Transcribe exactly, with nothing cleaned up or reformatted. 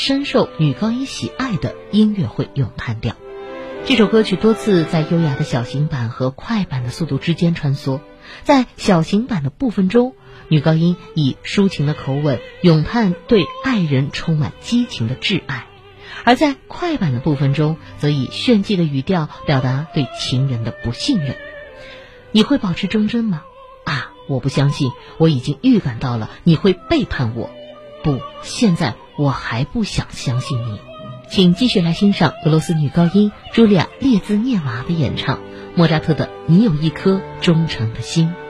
深受女高音喜爱的音乐会咏叹调。这首歌曲多次在优雅的小型版和快板的速度之间穿梭。在小型版的部分中，女高音以抒情的口吻咏叹对爱人充满激情的挚爱，而在快板的部分中，则以炫技的语调表达对情人的不信任。你会保持忠贞吗？啊，我不相信，我已经预感到了你会背叛我。不，现在我还不想相信你。请继续来欣赏俄罗斯女高音茱莉亚·列兹涅娃的演唱莫扎特的《你有一颗忠诚的心》。